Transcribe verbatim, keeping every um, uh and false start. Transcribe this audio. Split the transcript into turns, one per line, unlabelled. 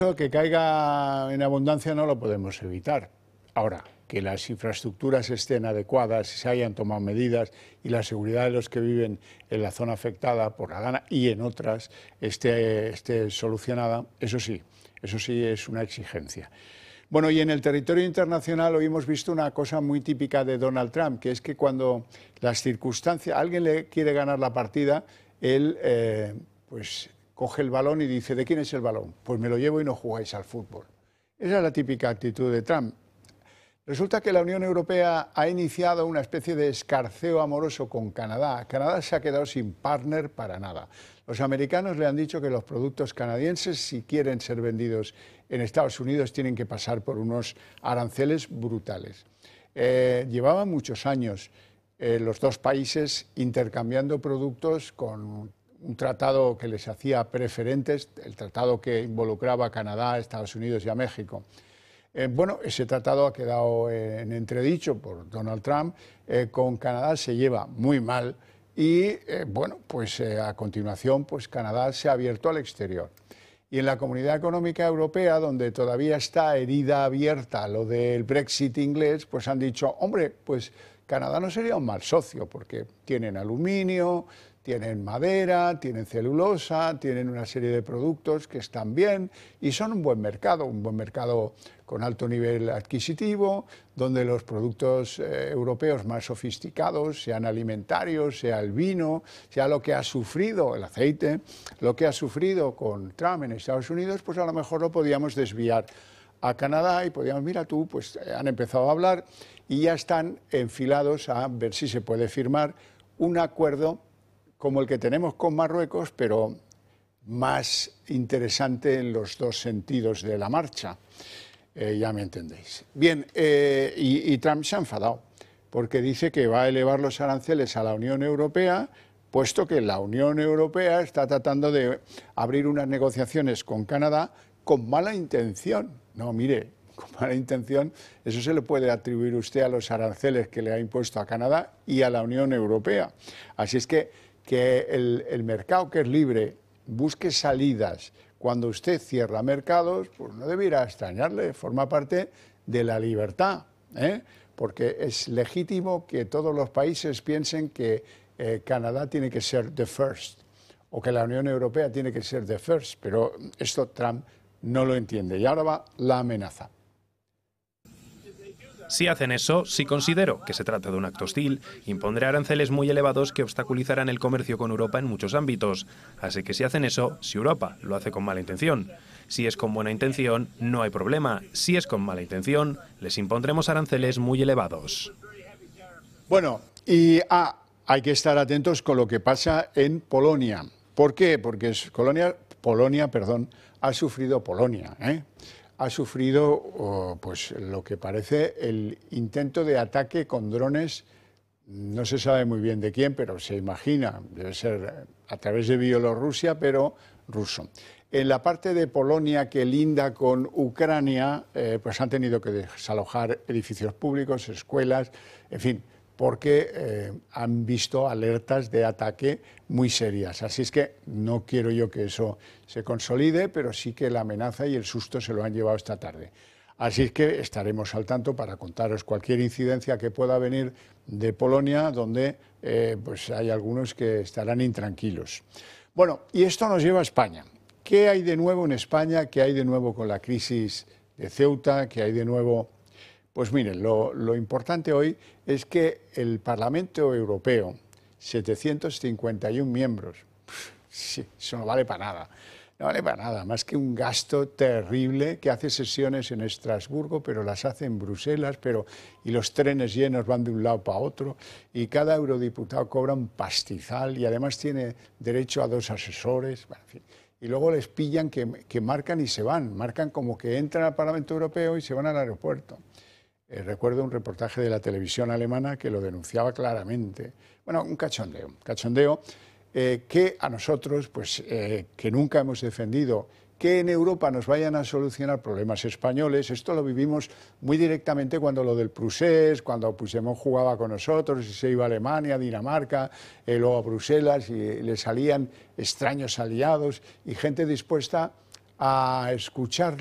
Que caiga en abundancia no lo podemos evitar. Ahora, que las infraestructuras estén adecuadas, se hayan tomado medidas y la seguridad de los que viven en la zona afectada por la Dana y en otras esté, esté solucionada, eso sí, eso sí es una exigencia. Bueno, y en el territorio internacional hoy hemos visto una cosa muy típica de Donald Trump, que es que cuando las circunstancias, alguien le quiere ganar la partida, él eh, pues coge el balón y dice, ¿de quién es el balón? Pues me lo llevo y no jugáis al fútbol. Esa es la típica actitud de Trump. Resulta que la Unión Europea ha iniciado una especie de escarceo amoroso con Canadá. Canadá se ha quedado sin partner para nada. Los americanos le han dicho que los productos canadienses, si quieren ser vendidos en Estados Unidos, tienen que pasar por unos aranceles brutales. Eh, llevaban muchos años eh, los dos países intercambiando productos con un tratado que les hacía preferentes, el tratado que involucraba a Canadá, a Estados Unidos y a México. Eh, bueno, ese tratado ha quedado eh, en entredicho por Donald Trump. Eh, con Canadá se lleva muy mal y, eh, bueno, pues eh, a continuación, pues Canadá se ha abierto al exterior. Y en la Comunidad Económica Europea, donde todavía está herida abierta lo del Brexit inglés, pues han dicho, hombre, pues Canadá no sería un mal socio, porque tienen aluminio, tienen madera, tienen celulosa, tienen una serie de productos que están bien y son un buen mercado, un buen mercado con alto nivel adquisitivo, donde los productos eh, europeos más sofisticados, sean alimentarios, sea el vino, sea lo que ha sufrido el aceite, lo que ha sufrido con Trump en Estados Unidos, pues a lo mejor lo podíamos desviar a Canadá y podíamos, mira tú, pues han empezado a hablar y ya están enfilados a ver si se puede firmar un acuerdo como el que tenemos con Marruecos, pero más interesante en los dos sentidos de la marcha. Eh, ya me entendéis. Bien, eh, y, y Trump se ha enfadado, porque dice que va a elevar los aranceles a la Unión Europea, puesto que la Unión Europea está tratando de abrir unas negociaciones con Canadá con mala intención. No, mire, con mala intención, eso se le puede atribuir usted a los aranceles que le ha impuesto a Canadá y a la Unión Europea. Así es que que el, el mercado que es libre busque salidas cuando usted cierra mercados, pues no debiera extrañarle, forma parte de la libertad, ¿eh? Porque es legítimo que todos los países piensen que eh, Canadá tiene que ser the first o que la Unión Europea tiene que ser the first, pero esto Trump no lo entiende y ahora va la amenaza.
Si hacen eso, si considero que se trata de un acto hostil, impondré aranceles muy elevados que obstaculizarán el comercio con Europa en muchos ámbitos. Así que si hacen eso, si Europa lo hace con mala intención. Si es con buena intención, no hay problema. Si es con mala intención, les impondremos aranceles muy elevados.
Bueno, y ah, hay que estar atentos con lo que pasa en Polonia. ¿Por qué? Porque es Polonia, Polonia, perdón, ha sufrido Polonia, ¿eh? ha sufrido oh, pues, lo que parece el intento de ataque con drones, no se sabe muy bien de quién, pero se imagina, debe ser a través de Bielorrusia, pero ruso. En la parte de Polonia que linda con Ucrania, eh, pues han tenido que desalojar edificios públicos, escuelas, en fin, porque eh, han visto alertas de ataque muy serias. Así es que no quiero yo que eso se consolide, pero sí que la amenaza y el susto se lo han llevado esta tarde. Así es que estaremos al tanto para contaros cualquier incidencia que pueda venir de Polonia, donde eh, pues hay algunos que estarán intranquilos. Bueno, y esto nos lleva a España. ¿Qué hay de nuevo en España? ¿Qué hay de nuevo con la crisis de Ceuta? ¿Qué hay de nuevo? Pues miren, lo, lo importante hoy es que el Parlamento Europeo, setecientos cincuenta y un miembros, sí, eso no vale para nada, no vale para nada, más que un gasto terrible que hace sesiones en Estrasburgo, pero las hace en Bruselas, pero y los trenes llenos van de un lado para otro, y cada eurodiputado cobra un pastizal y además tiene derecho a dos asesores, bueno, en fin. Y luego les pillan que, que marcan y se van, marcan como que entran al Parlamento Europeo y se van al aeropuerto. Eh, recuerdo un reportaje de la televisión alemana que lo denunciaba claramente. Bueno, un cachondeo, un cachondeo eh, que a nosotros, pues, eh, que nunca hemos defendido que en Europa nos vayan a solucionar problemas españoles. Esto lo vivimos muy directamente cuando lo del Prusés, cuando Puigdemont jugaba con nosotros y se iba a Alemania, a Dinamarca, eh, luego a Bruselas y le salían extraños aliados y gente dispuesta a escuchar